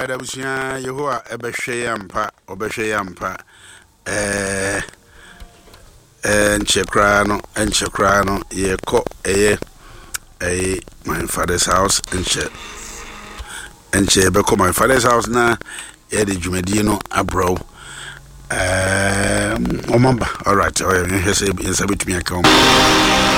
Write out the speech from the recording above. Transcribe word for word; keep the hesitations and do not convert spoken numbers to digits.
Alright, abusia Yehowa ebehwe yampa, obehwe yampa. Eh eh nchekra no, nchekra no ye ko eye eh my father's house nche. Nche be ko my father's house na ye de dwumadi no abro. Eh omamba. Alright, oh, you say you say between account.